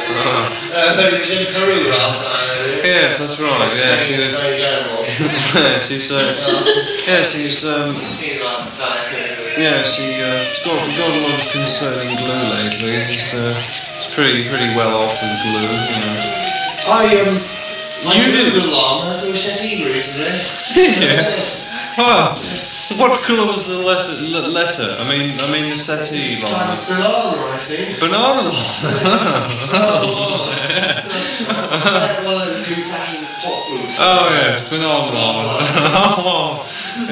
heard he was in Peru last night. Yes, that's right. Yeah, she was. Yeah, she's. Yeah, she's. Yeah, she's got a lot of concerning glue lately. It's pretty well off with glue. You know. You did alarm. I thought we sent recently. Did you? Oh, what colour was the letter? I mean the settee line. Banana, I think. Banana line. Oh yes, banana line.